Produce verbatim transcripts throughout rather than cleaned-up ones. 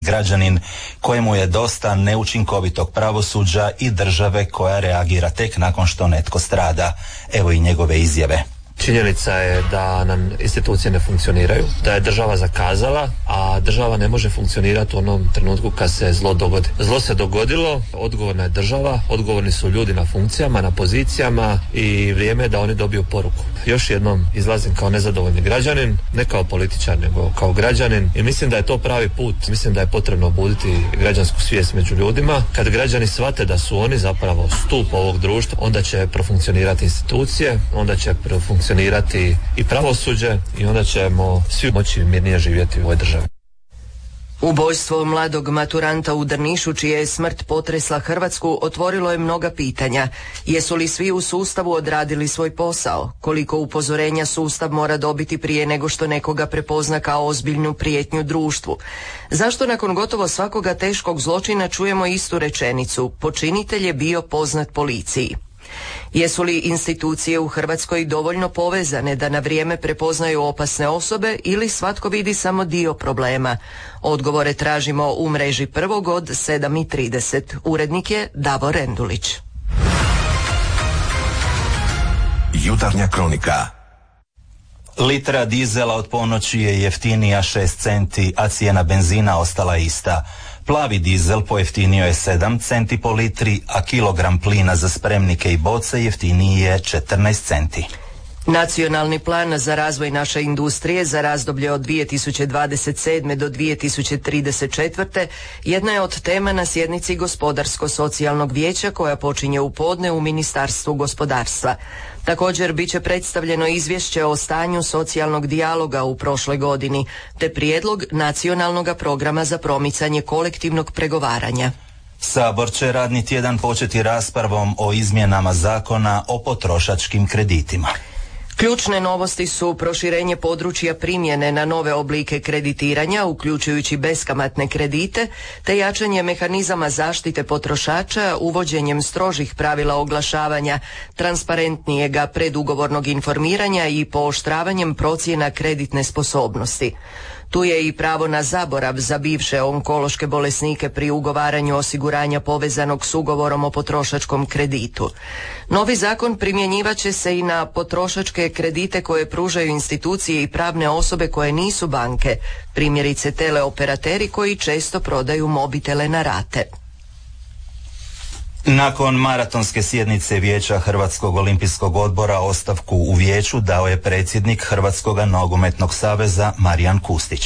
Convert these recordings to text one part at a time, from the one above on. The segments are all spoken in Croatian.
građanin kojemu je dosta neučinkovitog pravosuđa i države koja reagira tek nakon što netko strada. Evo i njegove izjave. Činjenica je da nam institucije ne funkcioniraju, da je država zakazala, a država ne može funkcionirati u onom trenutku kad se zlo dogodi. Zlo se dogodilo, odgovorna je država, odgovorni su ljudi na funkcijama, na pozicijama i vrijeme je da oni dobiju poruku. Još jednom izlazim kao nezadovoljni građanin, ne kao političar, nego kao građanin i mislim da je to pravi put. Mislim da je potrebno buditi građansku svijest među ljudima. Kad građani shvate da su oni zapravo stup ovog društva, onda će profunkcionirati institucije, onda će profunkcionirati i pravosuđe i onda ćemo svi moći mirnije živjeti u ovoj državi. Ubojstvo mladog maturanta u Drnišu, čija je smrt potresla Hrvatsku, otvorilo je mnoga pitanja. Jesu li svi u sustavu odradili svoj posao? Koliko upozorenja sustav mora dobiti prije nego što nekoga prepozna kao ozbiljnu prijetnju društvu? Zašto nakon gotovo svakoga teškog zločina čujemo istu rečenicu: počinitelj je bio poznat policiji? Jesu li institucije u Hrvatskoj dovoljno povezane da na vrijeme prepoznaju opasne osobe ili svatko vidi samo dio problema? Odgovore tražimo u mreži Prvog od sedam i trideset. Urednik je Davor Rendulić. Jutarnja kronika. Litra dizela od ponoći je jeftinija šest centi, a cijena benzina ostala ista. Plavi dizel pojeftinio je sedam centi po litri, a kilogram plina za spremnike i boce jeftiniji je četrnaest centi. Nacionalni plan za razvoj naše industrije za razdoblje od dvije tisuće dvadeset sedme do dvije tisuće trideset četvrte jedna je od tema na sjednici Gospodarsko-socijalnog vijeća koja počinje u podne u Ministarstvu gospodarstva. Također bit će predstavljeno izvješće o stanju socijalnog dijaloga u prošloj godini, te prijedlog nacionalnog programa za promicanje kolektivnog pregovaranja. Sabor će radni tjedan početi raspravom o izmjenama zakona o potrošačkim kreditima. Ključne novosti su proširenje područja primjene na nove oblike kreditiranja, uključujući beskamatne kredite, te jačanje mehanizama zaštite potrošača uvođenjem strožih pravila oglašavanja, transparentnijega predugovornog informiranja i pooštravanjem procjena kreditne sposobnosti. Tu je i pravo na zaborav za bivše onkološke bolesnike pri ugovaranju osiguranja povezanog s ugovorom o potrošačkom kreditu. Novi zakon primjenjivat će se i na potrošačke kredite koje pružaju institucije i pravne osobe koje nisu banke, primjerice teleoperateri koji često prodaju mobitele na rate. Nakon maratonske sjednice Vijeća Hrvatskog olimpijskog odbora ostavku u vijeću dao je predsjednik Hrvatskog nogometnog saveza Marijan Kustić.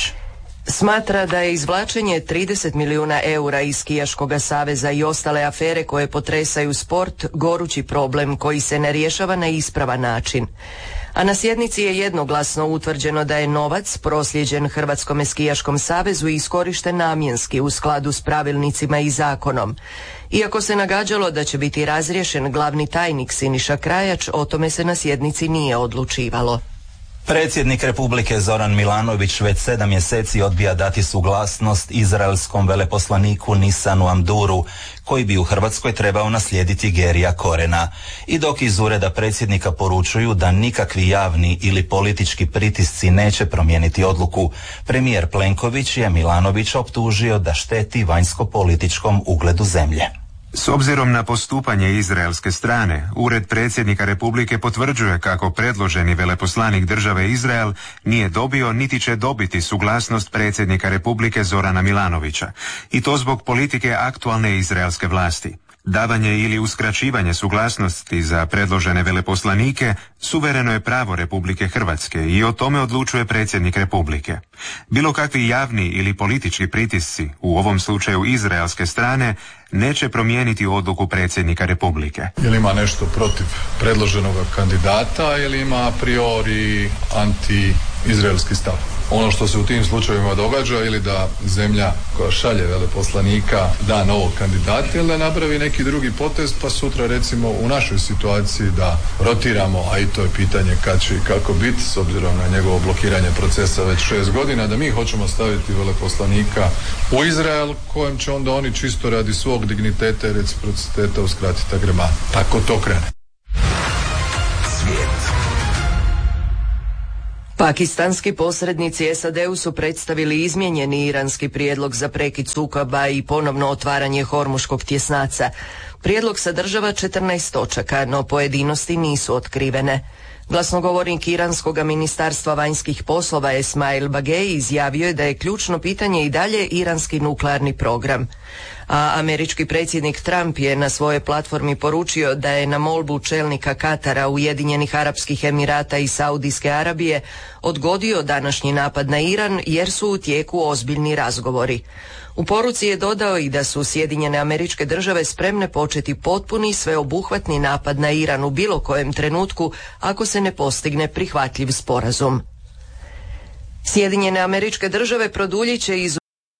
Smatra da je izvlačenje trideset milijuna eura iz Skijaškog saveza i ostale afere koje potresaju sport gorući problem koji se ne rješava na ispravan način. A na sjednici je jednoglasno utvrđeno da je novac proslijeđen Hrvatskom skijaškom savezu iskorišten namjenski u skladu s pravilnicima i zakonom. Iako se nagađalo da će biti razriješen glavni tajnik Siniša Krajač, o tome se na sjednici nije odlučivalo. Predsjednik Republike Zoran Milanović već sedam mjeseci odbija dati suglasnost izraelskom veleposlaniku Nisanu Amduru, koji bi u Hrvatskoj trebao naslijediti Gerija Korena. I dok iz ureda predsjednika poručuju da nikakvi javni ili politički pritisci neće promijeniti odluku, premijer Plenković je Milanovića optužio da šteti vanjsko-političkom ugledu zemlje. S obzirom na postupanje izraelske strane, Ured predsjednika Republike potvrđuje kako predloženi veleposlanik države Izrael nije dobio niti će dobiti suglasnost predsjednika Republike Zorana Milanovića, i to zbog politike aktualne izraelske vlasti. Davanje ili uskraćivanje suglasnosti za predložene veleposlanike suvereno je pravo Republike Hrvatske i o tome odlučuje predsjednik Republike. Bilo kakvi javni ili politički pritisci, u ovom slučaju izraelske strane, neće promijeniti odluku predsjednika Republike. Ili ima nešto protiv predloženog kandidata ili ima a priori anti-izraelski stav. Ono što se u tim slučajevima događa ili da zemlja koja šalje veleposlanika da novog kandidata ili da napravi neki drugi potez, pa sutra recimo u našoj situaciji da rotiramo, a i to je pitanje kad će i kako biti s obzirom na njegovo blokiranje procesa već šest godina, da mi hoćemo staviti veleposlanika u Izrael kojem će onda oni čisto radi svog digniteta i reciprociteta uskratiti agrema. Tako to krene. Svijet. Pakistanski posrednici S A D-u su predstavili izmijenjeni iranski prijedlog za prekid sukoba i ponovno otvaranje Hormuškog tjesnaca. Prijedlog sadržava četrnaest točaka, no pojedinosti nisu otkrivene. Glasnogovornik iranskog ministarstva vanjskih poslova Esmail Bagej izjavio je da je ključno pitanje i dalje iranski nuklearni program. A američki predsjednik Trump je na svojoj platformi poručio da je na molbu čelnika Katara, Ujedinjenih Arapskih Emirata i Saudijske Arabije odgodio današnji napad na Iran jer su u tijeku ozbiljni razgovori. U poruci je dodao i da su Sjedinjene Američke Države spremne početi potpuni sveobuhvatni napad na Iran u bilo kojem trenutku ako se ne postigne prihvatljiv sporazum. Sjedinjene Američke Države produljit će iz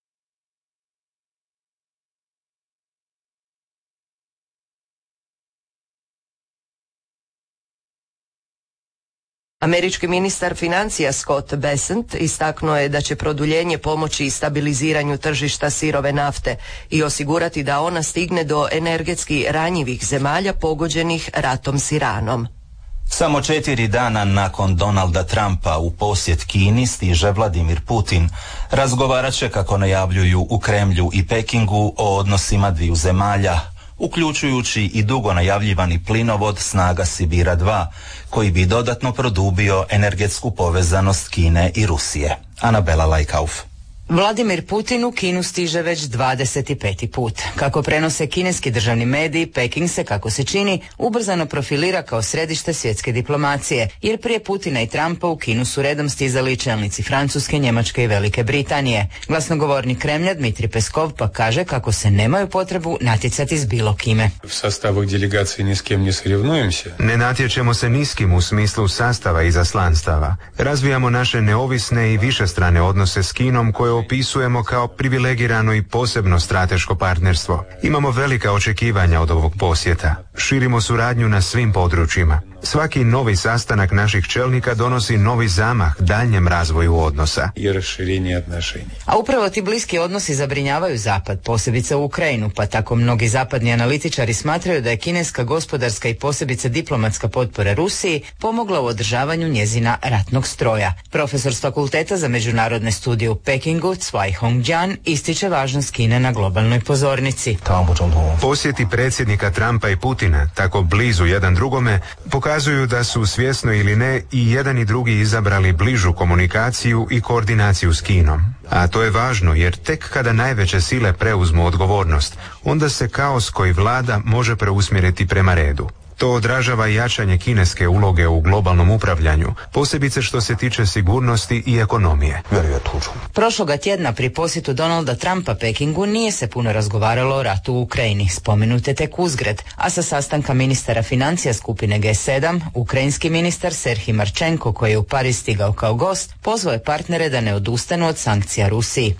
Američki ministar financija Scott Bessent istaknuo je da će produljenje pomoći stabiliziranju tržišta sirove nafte i osigurati da ona stigne do energetski ranjivih zemalja pogođenih ratom s Iranom. Samo četiri dana nakon Donalda Trumpa u posjet Kini stiže Vladimir Putin. Razgovarat će, kako najavljuju u Kremlju i Pekingu, o odnosima dviju zemalja, uključujući i dugo najavljivani plinovod Snaga Sibira dva, koji bi dodatno produbio energetsku povezanost Kine i Rusije. Anabela Lajkauf. Vladimir Putin u Kinu stiže već dvadeset peti put. Kako prenose kineski državni mediji, Peking se, kako se čini, ubrzano profilira kao središte svjetske diplomacije, jer prije Putina i Trumpa u Kinu su redom stizali čelnici Francuske, Njemačke i Velike Britanije. Glasnogovornik Kremlja Dmitrij Peskov pa kaže kako se nemaju potrebu natjecati s bilo kime. U sastavak delegacije ni s kim ne srivnujemся. Ne natječemo se ni s kim u smislu sastava i zaslanstava. Razvijamo naše neovisne i višestrane odnose s Kinom koje opisujemo kao privilegirano i posebno strateško partnerstvo. Imamo velika očekivanja od ovog posjeta. Širimo suradnju na svim područjima. Svaki novi sastanak naših čelnika donosi novi zamah daljnjem razvoju odnosa. I raširenje odnošenja. A upravo ti bliski odnosi zabrinjavaju Zapad, posebice u Ukrajinu, pa tako mnogi zapadni analitičari smatraju da je kineska gospodarska i posebice diplomatska potpora Rusiji pomogla u održavanju njezina ratnog stroja. Profesor s Fakulteta za međunarodne studije u Pekingu, Cvai Hongjian, ističe važnost Kine na globalnoj pozornici. Posjeti predsjednika Trumpa i Putina, tako blizu jedan drugome, pokazuju da su svjesno ili ne i jedan i drugi izabrali bližu komunikaciju i koordinaciju s Kinom. A to je važno jer tek kada najveće sile preuzmu odgovornost, onda se kaos koji vlada može preusmjeriti prema redu. To odražava jačanje kineske uloge u globalnom upravljanju, posebice što se tiče sigurnosti i ekonomije. Prošloga tjedna pri posjetu Donalda Trumpa Pekingu nije se puno razgovaralo o ratu u Ukrajini, spomenute tek uzgred, a sa sastanka ministara financija skupine G sedam, ukrajinski ministar Serhij Marčenko, koji je u Pariz stigao kao gost, pozvao je partnere da ne odustanu od sankcija Rusiji.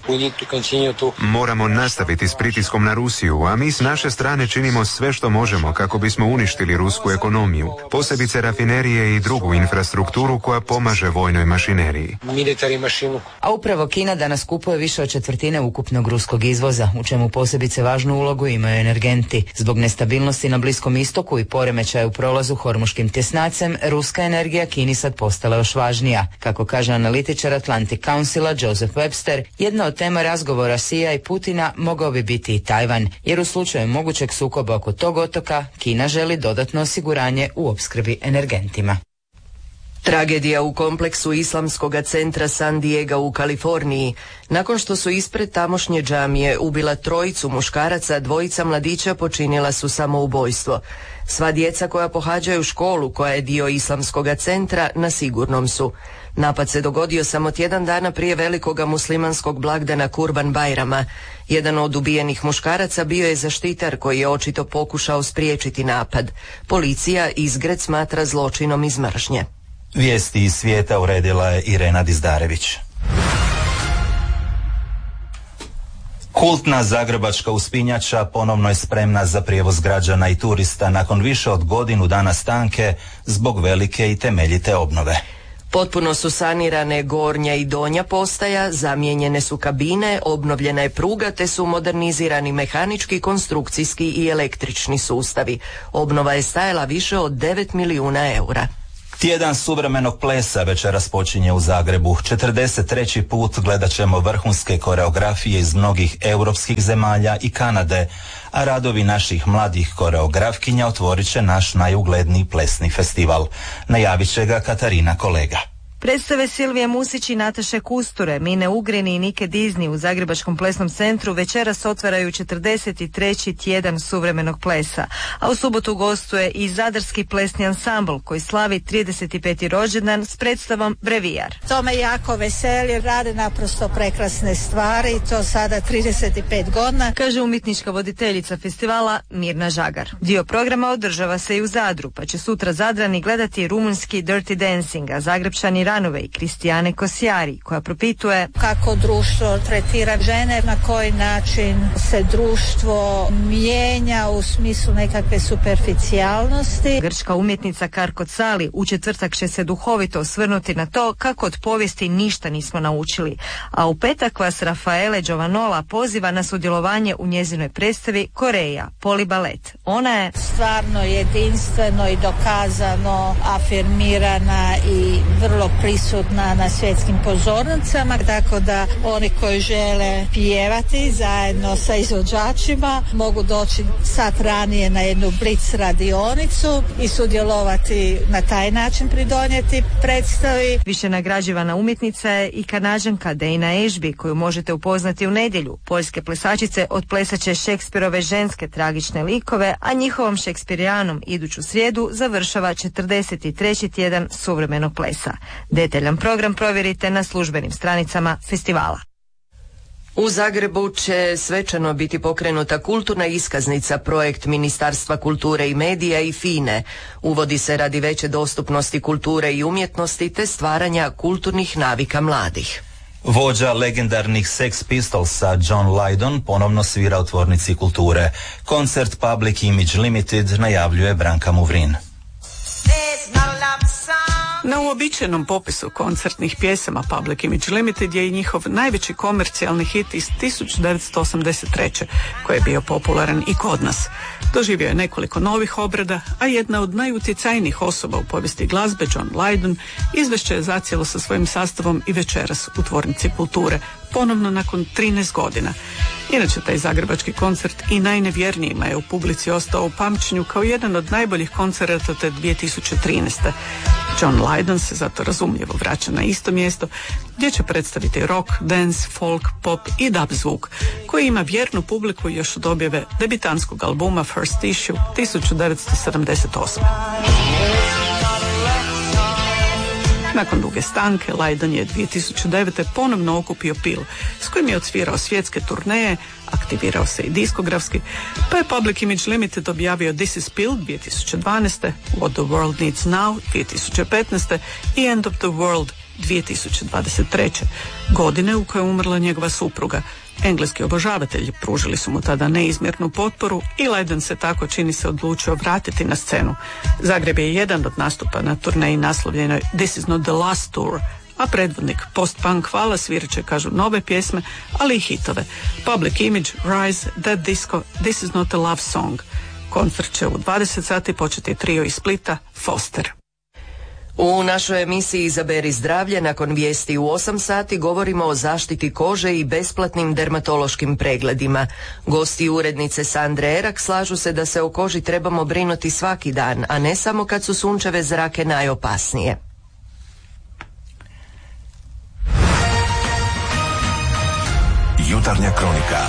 Moramo nastaviti s pritiskom na Rusiju, a mi s naše strane činimo sve što možemo kako bismo uništili rusku ekonomiju, posebice rafinerije i drugu infrastrukturu koja pomaže vojnoj mašineriji. A upravo Kina danas kupuje više od četvrtine ukupnog ruskog izvoza, u čemu posebice važnu ulogu imaju energenti. Zbog nestabilnosti na Bliskom istoku i poremećaja u prolazu Hormuškim tjesnacem, ruska energija Kini sad postala još važnija. Kako kaže analitičar Atlantic Councila Joseph Webster, jedna od tema razgovora Xija i Putina mogao bi biti i Tajvan, jer u slučaju mogućeg sukoba oko tog otoka, Kina želi dodatno osiguranje u opskrbi energentima. Tragedija u kompleksu islamskog centra San Diego u Kaliforniji. Nakon što su ispred tamošnje džamije ubila trojicu muškaraca, dvojica mladića počinila su samoubojstvo. Sva djeca koja pohađaju školu koja je dio islamskog centra na sigurnom su. Napad se dogodio samo tjedan dana prije velikoga muslimanskog blagdana Kurban Bajrama. Jedan od ubijenih muškaraca bio je zaštitar koji je očito pokušao spriječiti napad. Policija izgred smatra zločinom iz mržnje. Vijesti iz svijeta uredila je Irena Dizdarević. Kultna zagrebačka uspinjača ponovno je spremna za prijevoz građana i turista nakon više od godinu dana stanke zbog velike i temeljite obnove. Potpuno su sanirane gornja i donja postaja, zamijenjene su kabine, obnovljena je pruga te su modernizirani mehanički, konstrukcijski i električni sustavi. Obnova je stajala više od devet milijuna eura. Tjedan suvremenog plesa večeras počinje u Zagrebu. četrdeset treći put gledat ćemo vrhunske koreografije iz mnogih europskih zemalja i Kanade, a radovi naših mladih koreografkinja otvorit će naš najugledniji plesni festival. Najavit će ga Katarina Kolega. Predstave Silvije Musić i Nataše Kusture, Mine Ugrini i Nike Disney u Zagrebačkom plesnom centru večeras otvaraju četrdeset treći tjedan suvremenog plesa, a u subotu gostuje i Zadarski plesni ansambl koji slavi trideset peti rođendan s predstavom Brevijar. To me jako veseli, rade naprosto prekrasne stvari, to sada trideset pet godina, kaže umjetnička voditeljica festivala Mirna Žagar. Dio programa održava se i u Zadru, pa će sutra Zadrani gledati rumunjski Dirty Dancing, a Zagrebčani Ranove i Kristijane Kosjari, koja propituje kako društvo tretira žene, na koji način se društvo mijenja u smislu nekakve superficijalnosti. Grčka umjetnica Karko Cali u četvrtak će se duhovito osvrnuti na to kako od povijesti ništa nismo naučili, a u petak vas Rafaele Giovanola poziva na sudjelovanje u njezinoj predstavi Koreja, polibalet. Ona je stvarno jedinstveno i dokazano afirmirana i vrlo prisutna na svjetskim pozornicama, tako da oni koji žele pjevati zajedno sa izvođačima mogu doći sat ranije na jednu blic radionicu i sudjelovati na taj način, pridonijeti predstavi. Više nagrađivana umjetnica je i Kanađanka Dana Ashby, koju možete upoznati u nedjelju. Poljske plesačice otplesat će Šekspirove ženske tragične likove, a njihovom Šekspirijanom iduću srijedu završava četrdeset treći tjedan suvremenog plesa. Detaljan program provjerite na službenim stranicama festivala. U Zagrebu će svečano biti pokrenuta kulturna iskaznica, projekt Ministarstva kulture i medija i FINE. Uvodi se radi veće dostupnosti kulture i umjetnosti te stvaranja kulturnih navika mladih. Vođa legendarnih Sex Pistolsa John Lydon ponovno svira u tvornici kulture. Koncert Public Image Limited najavljuje Branka Muvrin. Na uobičajenom popisu koncertnih pjesama Public Image Limited je i njihov najveći komercijalni hit iz tisuću devetsto osamdeset treće koji je bio popularan i kod nas. Doživio je nekoliko novih obrada, a jedna od najutjecajnijih osoba u povijesti glazbe, John Lydon, izvešće je zacijelo sa svojim sastavom i večeras u tvornici kulture, ponovno nakon trinaest godina. Inače, taj zagrebački koncert i najnevjernijima je u publici ostao u pamćenju kao jedan od najboljih koncerata te dvije tisuće trinaeste. John Lydon se zato razumljivo vraća na isto mjesto gdje će predstaviti rock, dance, folk, pop i dub zvuk koji ima vjernu publiku još od objave debitanskog albuma First Issue tisuću devetsto sedamdeset osme. Nakon duge stanke, Lydon je dvije tisuće devete ponovno okupio Pil, s kojim je odsvirao svjetske turneje, aktivirao se i diskografski, pa je Public Image Limited objavio This is Pil dvije tisuće dvanaeste, What the World Needs Now dvije tisuće petnaeste i End of the World dvije tisuće dvadeset treće, godine u kojoj je umrla njegova supruga. Engleski obožavatelji pružili su mu tada neizmjernu potporu i Lydon se tako, čini se, odlučio vratiti na scenu. Zagreb je jedan od nastupa na turneji naslovljenoj This is not the last tour, a predvodnik post-punk vala svirat će, kažu, nove pjesme, ali i hitove. Public Image, Rise, Dead Disco, This is not a love song. Koncert će u dvadeset sati početi trio iz Splita, Foster. U našoj emisiji Izaberi zdravlje nakon vijesti u osam sati govorimo o zaštiti kože i besplatnim dermatološkim pregledima. Gosti urednice Sandre Erak slažu se da se o koži trebamo brinuti svaki dan, a ne samo kad su sunčeve zrake najopasnije. Jutarnja kronika.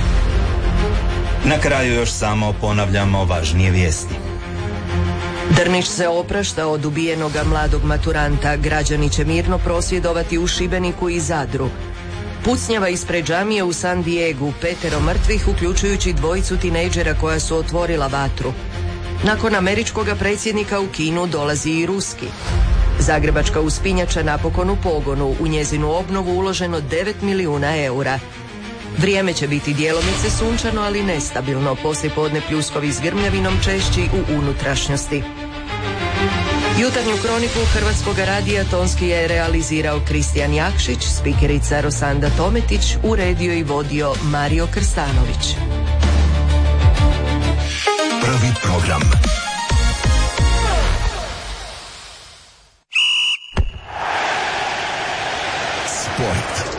Na kraju još samo ponavljamo važnije vijesti. Drniš se oprašta od ubijenoga mladog maturanta, građani će mirno prosvjedovati u Šibeniku i Zadru. Pucnjava ispred džamije u San Diegu, petero mrtvih uključujući dvojicu tinejdžera koja su otvorila vatru. Nakon američkog predsjednika u Kinu dolazi i ruski. Zagrebačka uspinjača napokon u pogonu, u njezinu obnovu uloženo devet milijuna eura. Vrijeme će biti djelomice sunčano, ali nestabilno, poslijepodne pljuskovi s grmljavinom češći u unutrašnjosti. Jutarnju kroniku Hrvatskog radija tonski je realizirao Kristijan Jakšić, spikerica Rosanda Tometić, uredio i vodio Mario Krstanović. Prvi program. Sport.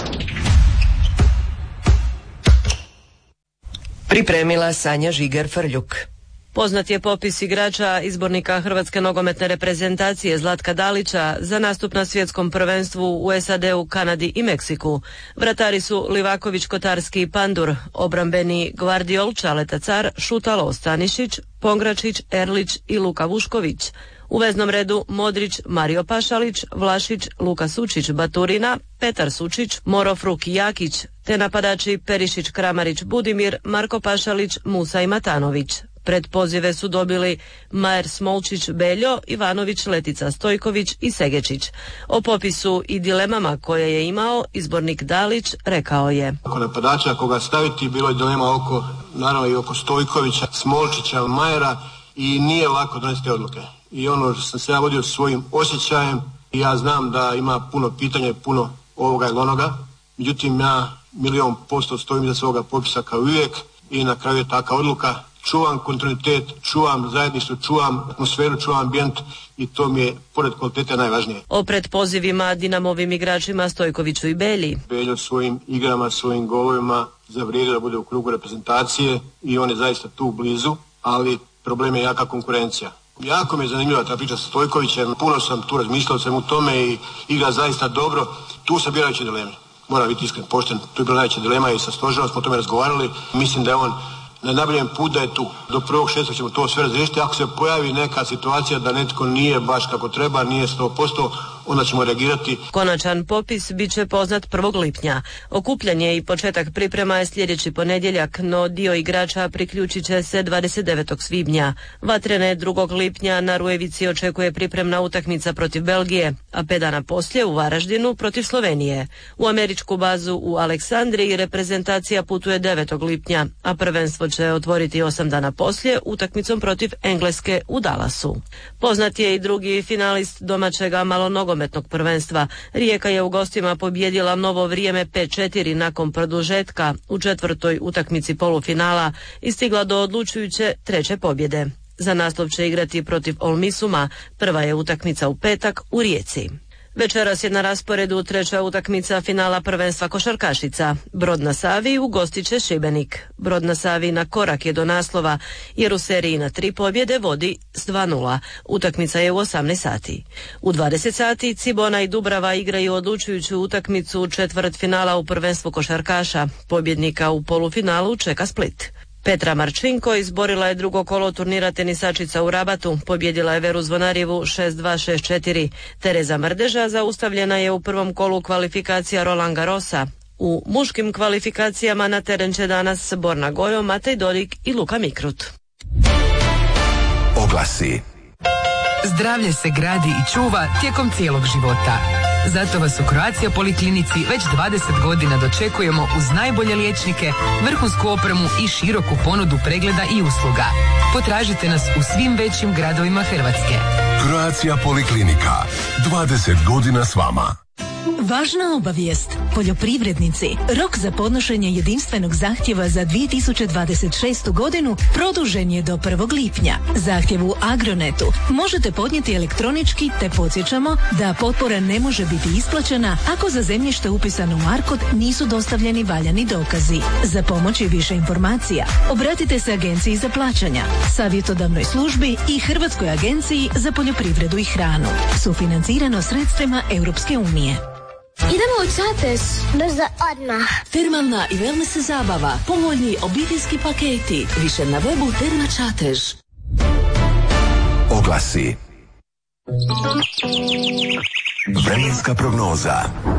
Pripremila Sanja Žiger-Frljuk. Poznat je popis igrača izbornika Hrvatske nogometne reprezentacije Zlatka Dalića za nastup na svjetskom prvenstvu u S A D-u, Kanadi i Meksiku. Vratari su Livaković, Kotarski i Pandur, obrambeni Gvardiol, Čaleta Car, Šutalo, Stanišić, Pongračić, Erlić i Luka Vušković. U veznom redu Modrić, Mario Pašalić, Vlašić, Luka Sučić, Baturina, Petar Sučić, Moro Fruk i Jakić, te napadači Perišić, Kramarić, Budimir, Marko Pašalić, Musa i Matanović. Pred pozive su dobili Majer Smolčić, Beljo, Ivanović, Letica Stojković i Segečić. O popisu i dilemama koje je imao izbornik Dalić rekao je: oko napadača koga staviti bilo je dilema oko, naravno i oko Stojkovića, Smolčića, Majera i nije lako donesti odluke. I ono što sam se ja vodio svojim osjećajem i ja znam da ima puno pitanja i puno ovoga ili onoga. Međutim, ja milion posto stojim iza svoga popisa kao uvijek i na kraju je taka odluka. Čuvam kontinuitet, čuvam zajedništvo, čuvam atmosferu, čuvam ambijent i to mi je pored kvalitete najvažnije. O predpozivima Dinamovim igračima Stojkoviću i Belji. Beljo svojim igrama, svojim golovima zavrijedio da bude u krugu reprezentacije i on je zaista tu blizu, ali problem je jaka konkurencija. Jako mi je zanimljiva ta priča sa Stojkovićem, puno sam tu razmišljao sam u tome i igra zaista dobro. Tu sam bio najveće dileme. Moram biti iskren, pošten, tu je bila najveća dilema i sa stožerom smo o tome razgovarali. Mislim da je on na najboljem put da je tu. Do prvog šestog ćemo to sve razriješiti. Ako se pojavi neka situacija da netko nije baš kako treba, nije sto posto, onda ćemo reagirati. Konačan popis bit će poznat prvog lipnja. Okupljanje i početak priprema je sljedeći ponedjeljak, no dio igrača priključit će se dvadeset devetog svibnja. Vatrene drugog lipnja na Rujevici očekuje pripremna utakmica protiv Belgije, a pet dana poslije u Varaždinu protiv Slovenije. U američku bazu u Aleksandriji reprezentacija putuje devetog lipnja, a prvenstvo će otvoriti osam dana poslije utakmicom protiv Engleske u Dallasu. Poznat je i drugi finalist domaćega malonogometnog prvenstva. Rijeka je u gostima pobijedila Novo Vrijeme pet četiri nakon produžetka u četvrtoj utakmici polufinala i stigla do odlučujuće treće pobjede. Za naslov će igrati protiv Olmisuma, prva je utakmica u petak u Rijeci. Večeras je na rasporedu treća utakmica finala prvenstva košarkašica. Brod na Savi ugostit će Šibenik. Brod na Savi na korak je do naslova jer u seriji na tri pobjede vodi s dva nula. Utakmica je u osamnaest sati. U dvadeset sati Cibona i Dubrava igraju odlučujuću utakmicu četvrt finala u prvenstvu košarkaša. Pobjednika u polufinalu čeka Split. Petra Marčinko izborila je drugo kolo turnira tenisačica u Rabatu, pobjedila je Veru Zvonarjevu šest dva šest četiri. Tereza Mrdeža zaustavljena je u prvom kolu kvalifikacija Roland Garrosa. U muškim kvalifikacijama na teren će danas Borna Gojo, Matej Dodik i Luka Mikrut. Oglasi. Zdravlje se gradi i čuva tijekom cijelog života. Zato vas u Croatia Poliklinici već dvadeset godina dočekujemo uz najbolje liječnike, vrhunsku opremu i široku ponudu pregleda i usluga. Potražite nas u svim većim gradovima Hrvatske. Croatia Poliklinika. dvadeset godina s vama. Važna obavijest. Poljoprivrednici, rok za podnošenje jedinstvenog zahtjeva za dvije tisuće dvadeset šestu godinu produžen je do prvog lipnja. Zahtjev u Agronetu možete podnijeti elektronički te podsjećamo da potpora ne može biti isplaćena ako za zemljište upisano u Arkod nisu dostavljeni valjani dokazi. Za pomoć i više informacija obratite se Agenciji za plaćanja, savjetodavnoj službi i Hrvatskoj agenciji za poljoprivredu i hranu. Sufinancirano sredstvima Europske unije. Idemo u Čatež. Brzo odmah. Termalna i wellness zabava. Povoljni obiteljski paketi. Više na webu Terma Čatež. Oglasi. Vremenska prognoza.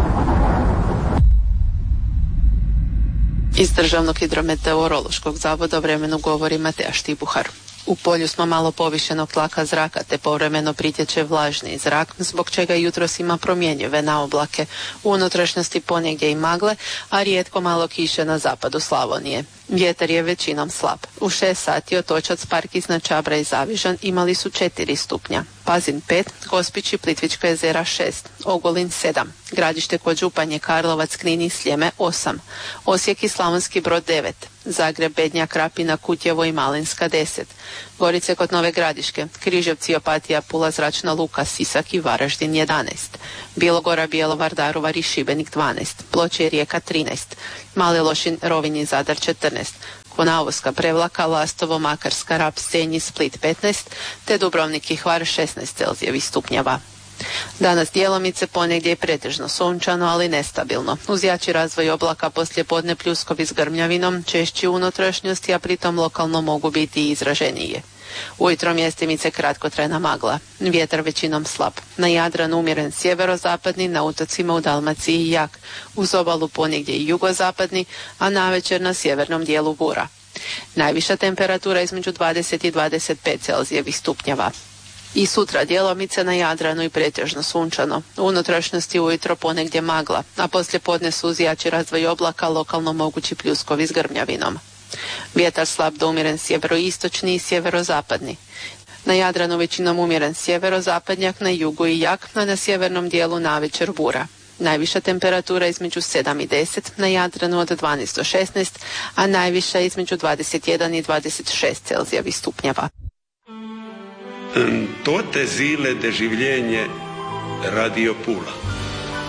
Iz Državnog hidrometeorološkog zavoda o vremenu govori Mateja Štibuhar. U polju smo malo povišenog tlaka zraka te povremeno pritječe vlažni zrak, zbog čega jutros ima promjenjive naoblake. U unutrašnjosti ponegdje i magle, a rijetko malo kiše na zapadu Slavonije. Vjetar je većinom slab. U šest sati Otočac, Park iznad Čabra i Zavižan imali su četiri stupnja. Pazin pet, Gospić i Plitvička jezera šest, Ogulin sedam, Gradište kod Županje, Karlovac, Knin i Sljeme osam, Osijek i Slavonski Brod devet, Zagreb, Bednja, Krapina, Kutjevo i Malinska deset, Gorice kod Nove Gradiške, Križevci, Opatija, Pula, Zračna luka, Sisak i Varaždin jedanaest, Bilogora, Bjelovar, Daruvar i Šibenik dvanaest, Ploče i Rijeka trinaest, Mali Lošin, Rovinj i Zadar četrnaest, Konavoska, Prevlaka, Lastovo, Makarska, Rab, Senj i Split petnaest, te Dubrovnik i Hvar šesnaest celzijevih stupnjeva. Danas djelomice ponegdje je pretežno sunčano, ali nestabilno. Uz jači razvoj oblaka poslijepodne pljuskovi s grmljavinom, češći u unutrašnjosti, a pritom lokalno mogu biti i izraženije. Ujutro mjestimice kratkotrajna magla. Vjetar većinom slab. Na Jadranu umjeren sjeverozapadni, na otocima u Dalmaciji jak. Uz obalu ponegdje i jugozapadni, a navečer na sjevernom dijelu bura. Najviša temperatura između dvadeset i dvadeset pet celzijevih stupnjeva. I sutra djelomice na Jadranu i pretežno sunčano. U unutrašnjosti ujutro ponegdje magla, a poslijepodne su uz jači razvoj oblaka lokalno mogući pljuskovi s grmljavinom. Vjetar slab do umjeren sjeveroistočni i sjeverozapadni. Na Jadranu većinom umjeren sjeverozapadnjak, na jugu i jak, a na sjevernom dijelu navečer bura. Najviša temperatura između sedam i deset, na Jadranu od dvanaest do šesnaest, a najviša između dvadeset jedan i dvadeset šest celzijevih stupnjeva. Toate zile de življenje Radio Pula.